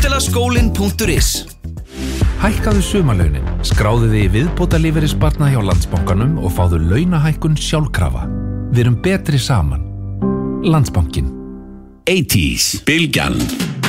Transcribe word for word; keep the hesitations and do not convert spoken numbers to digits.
Skólinn punktur is. Hækkaðu sumarlaunin, skráðu þig í viðbótarlífeyrissparnað hjá Landsbankanum og fáðu launahækkun sjálfkrafa. Við erum betri saman. Landsbankinn. eighties, Bylgjan.